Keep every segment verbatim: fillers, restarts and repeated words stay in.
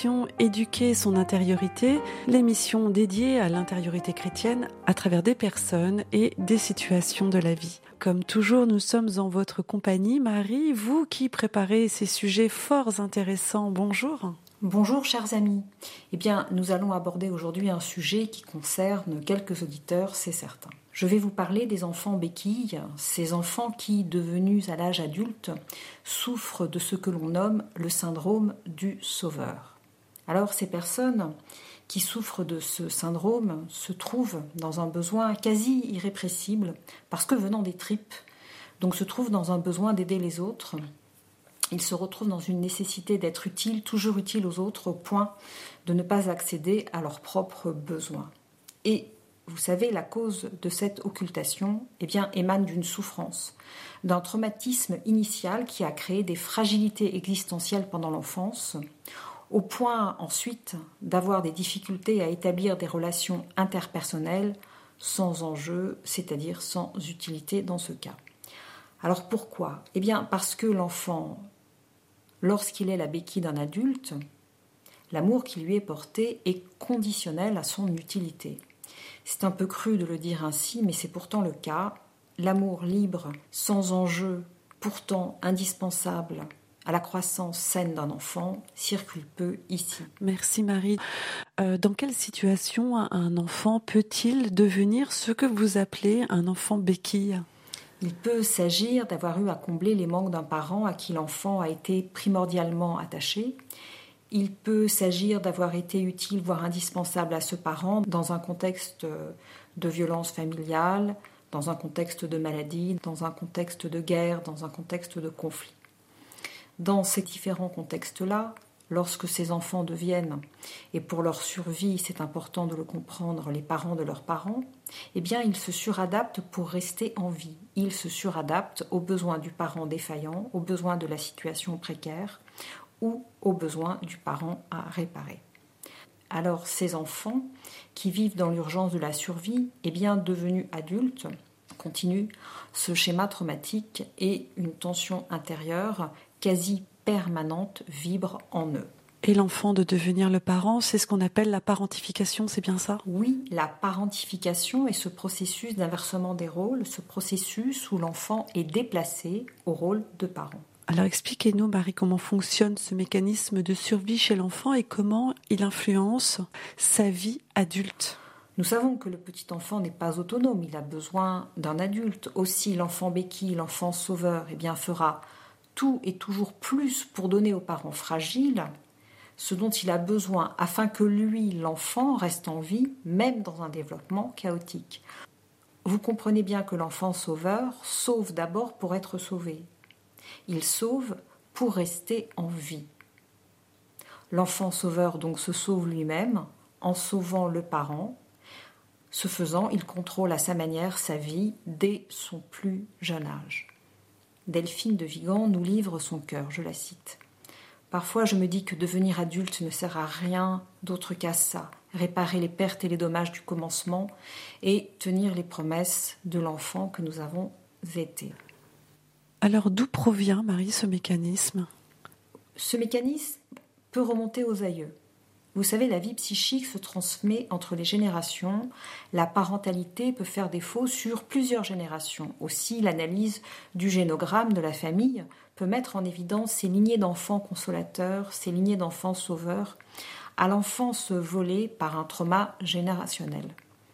l'émission Éduquer son intériorité, l'émission dédiée à l'intériorité chrétienne à travers des personnes et des situations de la vie. Comme toujours, nous sommes en votre compagnie, Marie, vous qui préparez ces sujets fort intéressants. Bonjour. Bonjour chers amis. Eh bien, nous allons aborder aujourd'hui un sujet qui concerne quelques auditeurs, c'est certain. Je vais vous parler des enfants béquilles, ces enfants qui, devenus à l'âge adulte, souffrent de ce que l'on nomme le syndrome du sauveur. Alors, ces personnes qui souffrent de ce syndrome se trouvent dans un besoin quasi irrépressible, parce que venant des tripes, donc se trouvent dans un besoin d'aider les autres. Ils se retrouvent dans une nécessité d'être utiles, toujours utiles aux autres, au point de ne pas accéder à leurs propres besoins. Et vous savez, la cause de cette occultation eh bien, émane d'une souffrance, d'un traumatisme initial qui a créé des fragilités existentielles pendant l'enfance, au point ensuite d'avoir des difficultés à établir des relations interpersonnelles sans enjeu, c'est-à-dire sans utilité dans ce cas. Alors pourquoi ? Eh bien parce que l'enfant, lorsqu'il est la béquille d'un adulte, l'amour qui lui est porté est conditionnel à son utilité. C'est un peu cru de le dire ainsi, mais c'est pourtant le cas. L'amour libre, sans enjeu, pourtant indispensable à la croissance saine d'un enfant, circule peu ici. Merci Marie. Euh, dans quelle situation un enfant peut-il devenir ce que vous appelez un enfant béquille ? Il peut s'agir d'avoir eu à combler les manques d'un parent à qui l'enfant a été primordialement attaché. Il peut s'agir d'avoir été utile, voire indispensable à ce parent dans un contexte de violence familiale, dans un contexte de maladie, dans un contexte de guerre, dans un contexte de conflit. Dans ces différents contextes-là, lorsque ces enfants deviennent, et pour leur survie, c'est important de le comprendre, les parents de leurs parents, eh bien, ils se suradaptent pour rester en vie. Ils se suradaptent aux besoins du parent défaillant, aux besoins de la situation précaire ou aux besoins du parent à réparer. Alors, ces enfants qui vivent dans l'urgence de la survie, eh bien, devenus adultes, continuent ce schéma traumatique et une tension intérieure quasi permanente vibre en eux. Et l'enfant de devenir le parent, c'est ce qu'on appelle la parentification, c'est bien ça ? Oui, la parentification est ce processus d'inversement des rôles, ce processus où l'enfant est déplacé au rôle de parent. Alors expliquez-nous, Marie, comment fonctionne ce mécanisme de survie chez l'enfant et comment il influence sa vie adulte. Nous savons que le petit enfant n'est pas autonome, il a besoin d'un adulte. Aussi, l'enfant béquille, l'enfant sauveur, eh bien, fera tout et toujours plus pour donner aux parents fragiles ce dont il a besoin afin que lui, l'enfant, reste en vie, même dans un développement chaotique. Vous comprenez bien que l'enfant sauveur sauve d'abord pour être sauvé. Il sauve pour rester en vie. L'enfant sauveur donc se sauve lui-même en sauvant le parent. Ce faisant, il contrôle à sa manière sa vie dès son plus jeune âge. Delphine de Vigan nous livre son cœur, je la cite. « Parfois, je me dis que devenir adulte ne sert à rien d'autre qu'à ça, réparer les pertes et les dommages du commencement et tenir les promesses de l'enfant que nous avons été. » Alors, d'où provient, Marie, ce mécanisme ? Ce mécanisme peut remonter aux aïeux. Vous savez, la vie psychique se transmet entre les générations. La parentalité peut faire défaut sur plusieurs générations. Aussi, l'analyse du génogramme de la famille peut mettre en évidence ces lignées d'enfants consolateurs, ces lignées d'enfants sauveurs, à l'enfance volée par un trauma générationnel.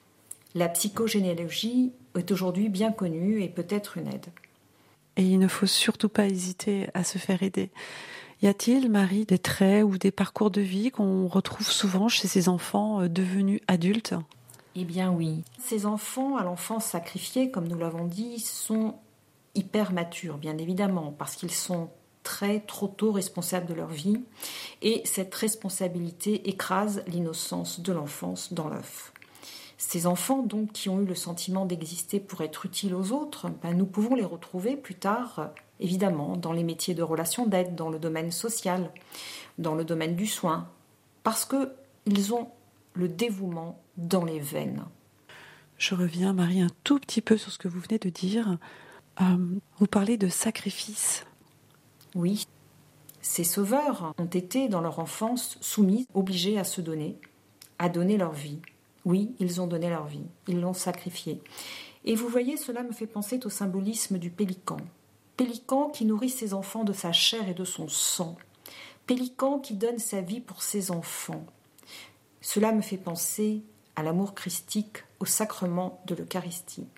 La psychogénéalogie est aujourd'hui bien connue et peut être une aide. Et il ne faut surtout pas hésiter à se faire aider. Y a-t-il, Marie, des traits ou des parcours de vie qu'on retrouve souvent chez ces enfants devenus adultes ? Eh bien oui. Ces enfants, à l'enfance sacrifiée, comme nous l'avons dit, sont hyper matures, bien évidemment, parce qu'ils sont très, trop tôt responsables de leur vie. Et cette responsabilité écrase l'innocence de l'enfance dans l'œuf. Ces enfants, donc, qui ont eu le sentiment d'exister pour être utiles aux autres, ben, nous pouvons les retrouver plus tard, évidemment, dans les métiers de relations d'aide, dans le domaine social, dans le domaine du soin, parce qu'ils ont le dévouement dans les veines. Je reviens, Marie, un tout petit peu sur ce que vous venez de dire. Euh, vous parlez de sacrifice. Oui. Ces sauveurs ont été, dans leur enfance, soumis, obligés à se donner, à donner leur vie. Oui, ils ont donné leur vie, ils l'ont sacrifiée. Et vous voyez, cela me fait penser au symbolisme du pélican. Pélican qui nourrit ses enfants de sa chair et de son sang. Pélican qui donne sa vie pour ses enfants. Cela me fait penser à l'amour christique, au sacrement de l'Eucharistie.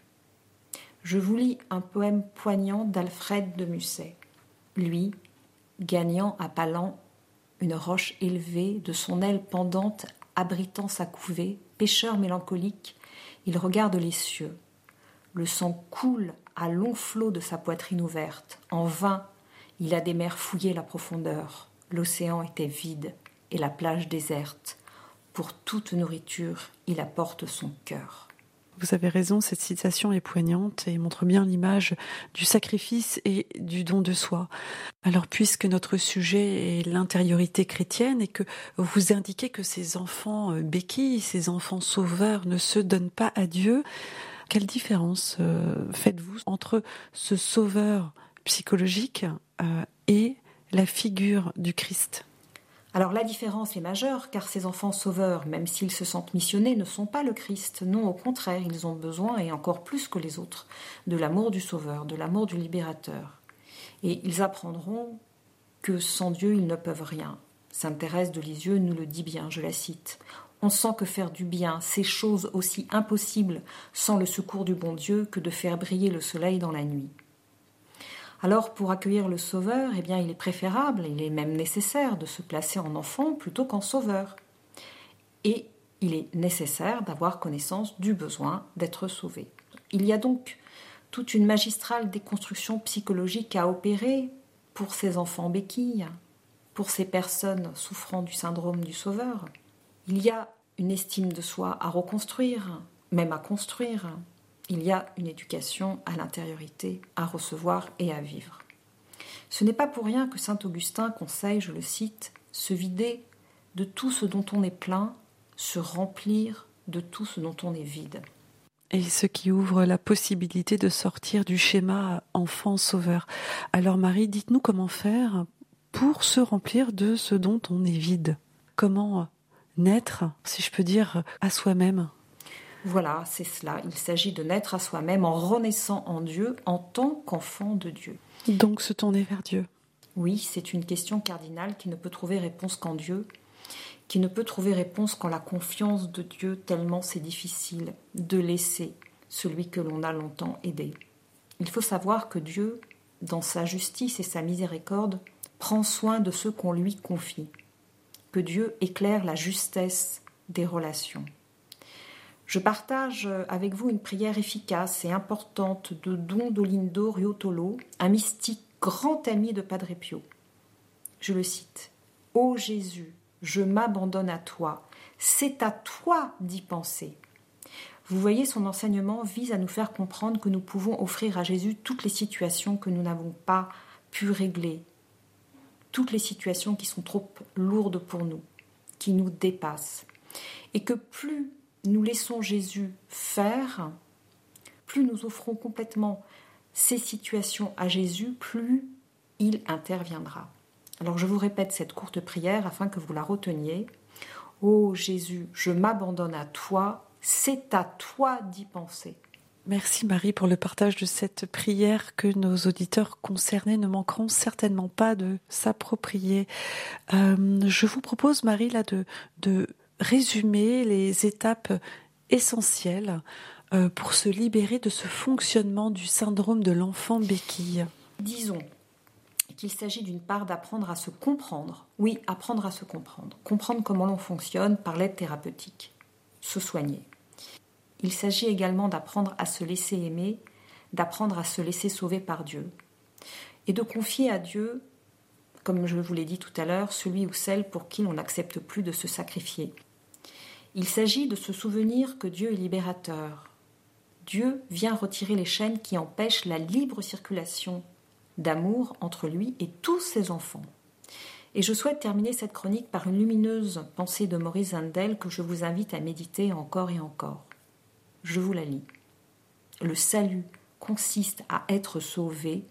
Je vous lis un poème poignant d'Alfred de Musset. Lui, gagnant à Palan une roche élevée, de son aile pendante abritant sa couvée, pêcheur mélancolique, il regarde les cieux. Le sang coule à longs flots de sa poitrine ouverte. En vain, il a des mers fouillé la profondeur. L'océan était vide et la plage déserte. Pour toute nourriture, il apporte son cœur. Vous avez raison, cette citation est poignante et montre bien l'image du sacrifice et du don de soi. Alors, puisque notre sujet est l'intériorité chrétienne et que vous indiquez que ces enfants béquilles, ces enfants sauveurs ne se donnent pas à Dieu, quelle différence euh, faites-vous entre ce sauveur psychologique euh, et la figure du Christ ? Alors la différence est majeure, car ces enfants sauveurs, même s'ils se sentent missionnés, ne sont pas le Christ. Non, au contraire, ils ont besoin, et encore plus que les autres, de l'amour du Sauveur, de l'amour du Libérateur. Et ils apprendront que sans Dieu, ils ne peuvent rien. Sainte Thérèse de Lisieux nous le dit bien, je la cite. On sent que faire du bien, c'est chose aussi impossible sans le secours du bon Dieu que de faire briller le soleil dans la nuit. Alors, pour accueillir le Sauveur, eh bien, il est préférable, il est même nécessaire de se placer en enfant plutôt qu'en sauveur. Et il est nécessaire d'avoir connaissance du besoin d'être sauvé. Il y a donc toute une magistrale déconstruction psychologique à opérer pour ces enfants béquilles, pour ces personnes souffrant du syndrome du Sauveur. Il y a une estime de soi à reconstruire, même à construire. Il y a une éducation à l'intériorité, à recevoir et à vivre. Ce n'est pas pour rien que saint Augustin conseille, je le cite, « se vider de tout ce dont on est plein, se remplir de tout ce dont on est vide ». Et ce qui ouvre la possibilité de sortir du schéma enfant-sauveur. Alors Marie, dites-nous comment faire pour se remplir de ce dont on est vide. Comment naître, si je peux dire, à soi-même ? Voilà, c'est cela. Il s'agit de naître à soi-même en renaissant en Dieu en tant qu'enfant de Dieu. Donc se tourner vers Dieu. Oui, c'est une question cardinale qui ne peut trouver réponse qu'en Dieu, qui ne peut trouver réponse qu'en la confiance de Dieu, tellement c'est difficile de laisser celui que l'on a longtemps aidé. Il faut savoir que Dieu, dans sa justice et sa miséricorde, prend soin de ceux qu'on lui confie, que Dieu éclaire la justesse des relations. Je partage avec vous une prière efficace et importante de Don Dolindo Riotolo, un mystique grand ami de Padre Pio. Je le cite. « Ô Jésus, je m'abandonne à toi, c'est à toi d'y penser. » Vous voyez, son enseignement vise à nous faire comprendre que nous pouvons offrir à Jésus toutes les situations que nous n'avons pas pu régler, toutes les situations qui sont trop lourdes pour nous, qui nous dépassent, et que plus nous laissons Jésus faire, plus nous offrons complètement ces situations à Jésus, plus il interviendra. Alors je vous répète cette courte prière afin que vous la reteniez. « Ô Jésus, je m'abandonne à toi, c'est à toi d'y penser. » Merci Marie pour le partage de cette prière que nos auditeurs concernés ne manqueront certainement pas de s'approprier. Euh, je vous propose Marie là de... de résumer les étapes essentielles euh, pour se libérer de ce fonctionnement du syndrome de l'enfant béquille. Disons qu'il s'agit d'une part d'apprendre à se comprendre. Oui, apprendre à se comprendre. Comprendre comment l'on fonctionne par l'aide thérapeutique. Se soigner. Il s'agit également d'apprendre à se laisser aimer, d'apprendre à se laisser sauver par Dieu. Et de confier à Dieu, comme je vous l'ai dit tout à l'heure, celui ou celle pour qui l'on n'accepte plus de se sacrifier. Il s'agit de se souvenir que Dieu est libérateur. Dieu vient retirer les chaînes qui empêchent la libre circulation d'amour entre lui et tous ses enfants. Et je souhaite terminer cette chronique par une lumineuse pensée de Maurice Zindel que je vous invite à méditer encore et encore. Je vous la lis. Le salut consiste à être sauvé,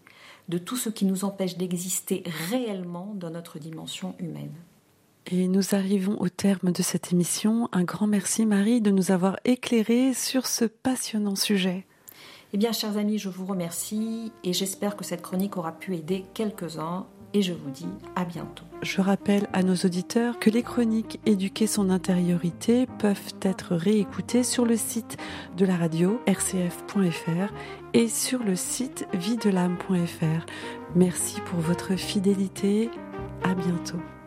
de tout ce qui nous empêche d'exister réellement dans notre dimension humaine. Et nous arrivons au terme de cette émission. Un grand merci Marie de nous avoir éclairés sur ce passionnant sujet. Eh bien, chers amis, je vous remercie et j'espère que cette chronique aura pu aider quelques-uns et je vous dis à bientôt. Je rappelle à nos auditeurs que les chroniques Éduquer son intériorité peuvent être réécoutées sur le site de la radio r c f point f r et sur le site vie de l'âme point f r. Merci pour votre fidélité. À bientôt.